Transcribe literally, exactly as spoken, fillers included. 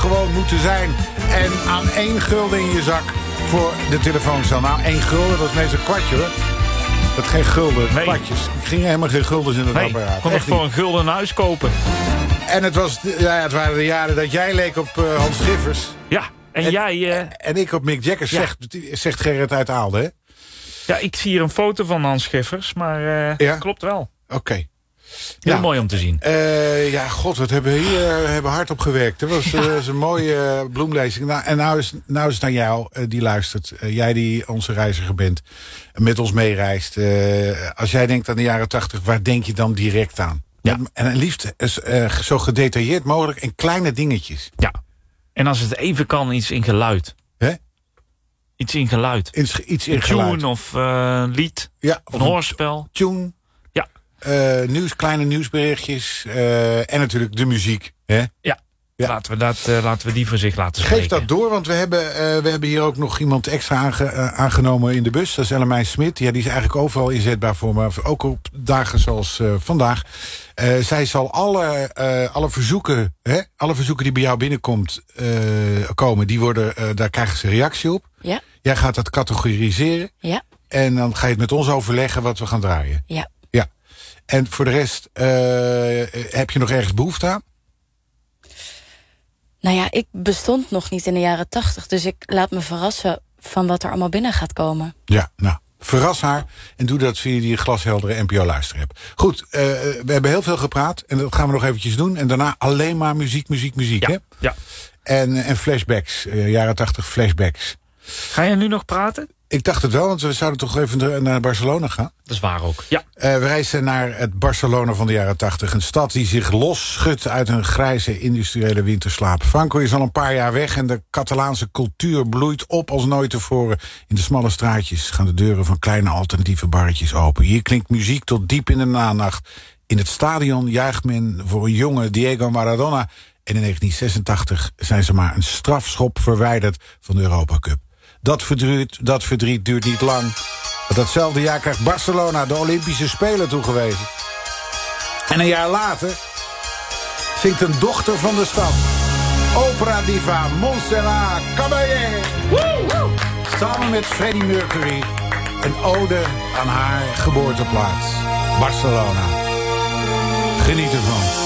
gewoon moeten zijn. En aan één gulden in je zak voor de telefooncel. Nou, één gulden, dat is meestal een kwartje hoor. Dat geen gulden, nee. kwartjes. Ik ging helemaal geen guldens in het nee, apparaat. Ik kon nog voor een gulden een huis kopen. En het, was, ja, het waren de jaren dat jij leek op uh, Hans Schiffers. Ja, en, en jij... Uh... En ik op Mick Jagger, ja. zegt, zegt Gerrit uit Aalde, hè? Ja, ik zie hier een foto van Hans Schiffers, maar uh, ja? klopt wel. Oké. Okay. Heel ja. mooi om te zien. Uh, ja, god, wat hebben we hier uh, hebben hard op gewerkt. Dat was, uh, ja. was een mooie uh, bloemlezing. Nou, en nou is, nou is het aan jou, uh, die luistert. Uh, jij die onze reiziger bent, met ons meereist. Uh, als jij denkt aan de jaren tachtig, waar denk je dan direct aan? Ja. En liefst uh, zo gedetailleerd mogelijk en kleine dingetjes. Ja. En als het even kan, iets in geluid. Hè? Iets in geluid. Iets, iets in een geluid. tune of uh, lied. Ja, of een hoorspel. Tune. Ja. Uh, nieuws, kleine nieuwsberichtjes. Uh, en natuurlijk de muziek. Hè? Ja. Ja. Laten, we dat, uh, laten we die voor zich laten spreken. Geef dat door, want we hebben, uh, we hebben hier ook nog iemand extra aange, uh, aangenomen in de bus. Dat is Ellemijn Smit. Ja, die is eigenlijk overal inzetbaar voor me. Ook op dagen zoals uh, vandaag. Uh, zij zal alle, uh, alle verzoeken, hè, alle verzoeken die bij jou binnenkomt uh, komen, die worden, uh, daar krijgen ze reactie op. Ja. Jij gaat dat categoriseren. Ja. En dan ga je het met ons overleggen wat we gaan draaien. Ja. Ja. En voor de rest, uh, heb je nog ergens behoefte aan? Nou ja, ik bestond nog niet in de jaren tachtig. Dus ik laat me verrassen van wat er allemaal binnen gaat komen. Ja, nou, verras haar. En doe dat via die glasheldere N P O-luisterapp. Goed, uh, we hebben heel veel gepraat. En dat gaan we nog eventjes doen. En daarna alleen maar muziek, muziek, muziek. Ja, hè? ja. En, en flashbacks, uh, jaren tachtig flashbacks. Ga je nu nog praten? Ik dacht het wel, want we zouden toch even naar Barcelona gaan. Dat is waar ook, ja. Uh, we reizen naar het Barcelona van de jaren tachtig. Een stad die zich losschudt uit een grijze industriële winterslaap. Franco is al een paar jaar weg en de Catalaanse cultuur bloeit op als nooit tevoren. In de smalle straatjes gaan de deuren van kleine alternatieve barretjes open. Hier klinkt muziek tot diep in de nanacht. In het stadion juicht men voor een jonge Diego Maradona. En in negentien zesentachtig zijn ze maar een strafschop verwijderd van de Europa Cup. Dat verdriet, dat verdriet duurt niet lang. Want datzelfde jaar krijgt Barcelona de Olympische Spelen toegewezen. En een jaar later zingt een dochter van de stad, opera diva Montserrat Caballé, samen met Freddie Mercury, een ode aan haar geboorteplaats, Barcelona. Geniet ervan.